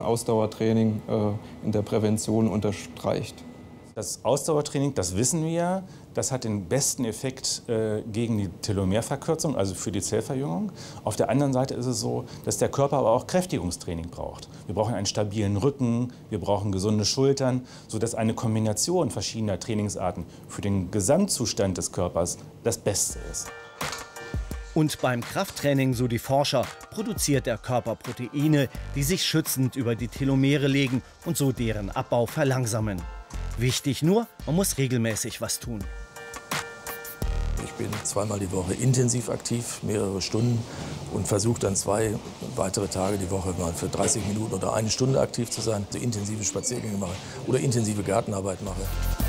Ausdauertraining in der Prävention unterstreicht. Das Ausdauertraining, das wissen wir, das hat den besten Effekt gegen die Telomerverkürzung, also für die Zellverjüngung. Auf der anderen Seite ist es so, dass der Körper aber auch Kräftigungstraining braucht. Wir brauchen einen stabilen Rücken, wir brauchen gesunde Schultern, sodass eine Kombination verschiedener Trainingsarten für den Gesamtzustand des Körpers das Beste ist. Und beim Krafttraining, so die Forscher, produziert der Körper Proteine, die sich schützend über die Telomere legen und so deren Abbau verlangsamen. Wichtig nur, man muss regelmäßig was tun. Ich bin zweimal die Woche intensiv aktiv, mehrere Stunden, und versuche dann 2 weitere Tage die Woche mal für 30 Minuten oder 1 Stunde aktiv zu sein, so intensive Spaziergänge mache oder intensive Gartenarbeit mache.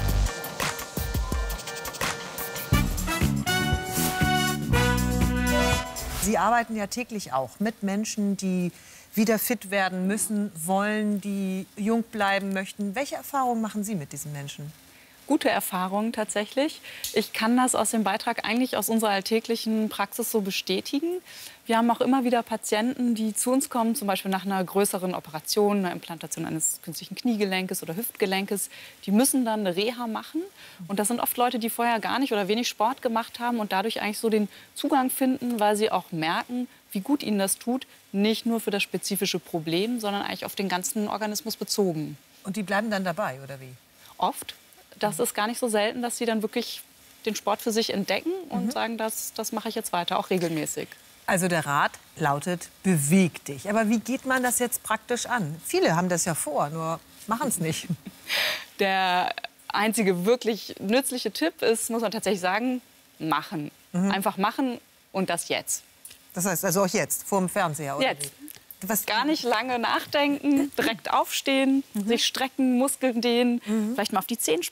Sie arbeiten ja täglich auch mit Menschen, die wieder fit werden müssen, wollen, die jung bleiben möchten. Welche Erfahrungen machen Sie mit diesen Menschen? Gute Erfahrungen tatsächlich. Ich kann das aus dem Beitrag eigentlich aus unserer alltäglichen Praxis so bestätigen. Wir haben auch immer wieder Patienten, die zu uns kommen, zum Beispiel nach einer größeren Operation, einer Implantation eines künstlichen Kniegelenkes oder Hüftgelenkes. Die müssen dann eine Reha machen. Und das sind oft Leute, die vorher gar nicht oder wenig Sport gemacht haben und dadurch eigentlich so den Zugang finden, weil sie auch merken, wie gut ihnen das tut, nicht nur für das spezifische Problem, sondern eigentlich auf den ganzen Organismus bezogen. Und die bleiben dann dabei, oder wie? Oft. Das ist gar nicht so selten, dass sie dann wirklich den Sport für sich entdecken und sagen, das mache ich jetzt weiter, auch regelmäßig. Also der Rat lautet, beweg dich. Aber wie geht man das jetzt praktisch an? Viele haben das ja vor, nur machen es nicht. Der einzige wirklich nützliche Tipp ist, muss man tatsächlich sagen, machen. Einfach machen und das jetzt. Das heißt also auch jetzt, vor dem Fernseher, oder Jetzt. Was? Gar nicht lange nachdenken, direkt aufstehen, sich strecken, Muskeln dehnen, vielleicht mal auf die Zehen